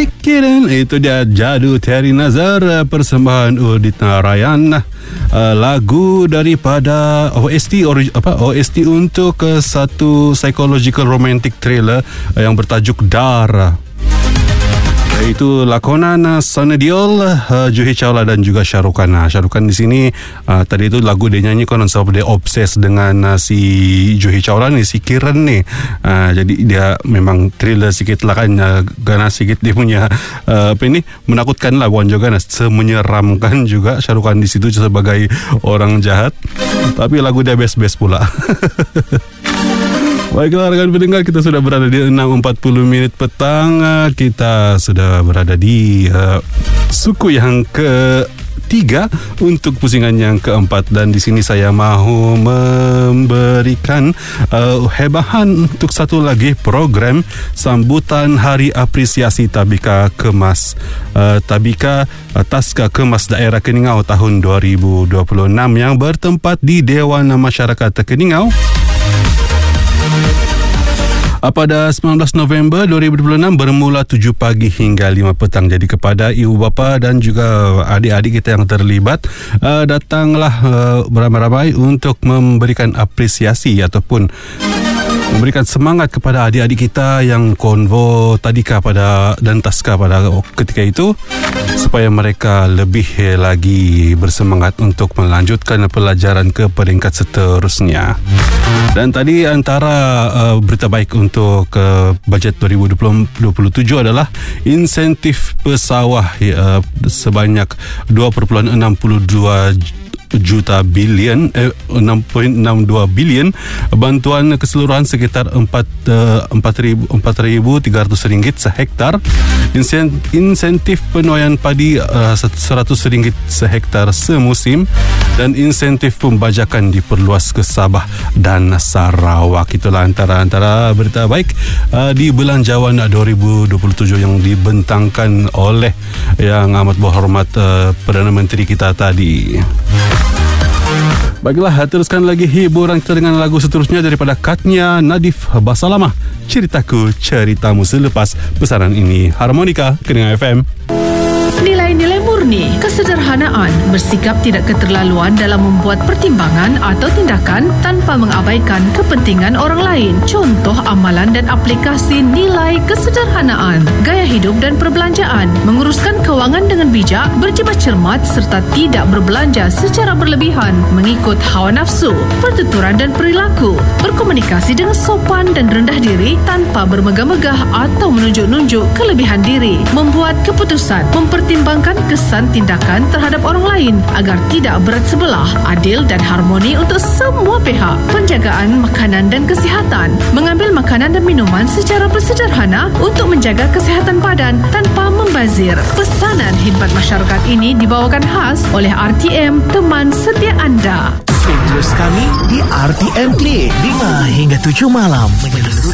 Kiran. Itu dia Jadu Terry Nazar, persembahan Udit Narayan, lagu daripada OST untuk satu psychological romantic thriller yang bertajuk Dar. Itu lakonan Sonia Diol, Juhi Chawla dan juga Shah Rukh Khan. Shah Rukh Khan di sini tadi itu lagu dia nyanyi konon sebab dia obses dengan si Juhi Chawla ni, si Kiran ni. Jadi dia memang thriller sikit lah kan, karena sikit dia punya menakutkan lah, bukan juga semenyeramkan juga Shah Rukh Khan di situ sebagai orang jahat. Tapi lagu dia best-best pula. Baiklah rekan pendengar, kita sudah berada di 6.40 petang. Kita sudah berada di suku yang ketiga untuk pusingan yang keempat, dan di sini saya mahu memberikan hebahan untuk satu lagi program sambutan Hari Apresiasi Tabika Kemas, Tabika Taska Kemas Daerah Keningau tahun 2026 yang bertempat di Dewan Masyarakat Keningau pada 19 November 2026 bermula 7 pagi hingga 5 petang. Jadi kepada ibu bapa dan juga adik-adik kita yang terlibat, datanglah beramai-ramai untuk memberikan apresiasi ataupun memberikan semangat kepada adik-adik kita yang konvo Tadika dan Taska pada ketika itu, supaya mereka lebih lagi bersemangat untuk melanjutkan pelajaran ke peringkat seterusnya. Dan tadi antara berita baik untuk bajet 2027 adalah insentif pesawah sebanyak 2.62 juta bilion 6.62 bilion, bantuan keseluruhan sekitar 4,300 ringgit sehektar, insentif penuaian padi 100 ringgit sehektar semusim, dan insentif pembajakan diperluas ke Sabah dan Sarawak. Itulah antara berita baik di Belanjawan 2027 yang dibentangkan oleh Yang Amat Berhormat Perdana Menteri kita tadi. Baiklah, teruskan lagi hiburan kita dengan lagu seterusnya daripada Katnia Nadif Basalamah, Ceritaku Ceritamu Selepas Pesanan Ini. Harmonika Keningau FM. Nilai-nilai murni, kesederhanaan, bersikap tidak keterlaluan dalam membuat pertimbangan atau tindakan tanpa mengabaikan kepentingan orang lain. Contoh amalan dan aplikasi nilai kesederhanaan, gaya hidup dan perbelanjaan, menguruskan kewangan dengan bijak, berjimat cermat serta tidak berbelanja secara berlebihan mengikut hawa nafsu, pertuturan dan perilaku, berkomunikasi dengan sopan dan rendah diri tanpa bermegah-megah atau menunjuk-nunjuk kelebihan diri, membuat keputusan, mempertimbangkan kesan tindakan terhadap orang lain agar tidak berat sebelah, adil dan harmoni untuk semua pihak, penjagaan makanan dan kesihatan, mengambil makanan dan minuman secara bersederhana untuk menjaga kesihatan badan tanpa membazir. Pesanan khidmat masyarakat ini dibawakan khas oleh RTM, teman setia anda. Terus kami di RTM Klik 5 hingga 7 malam.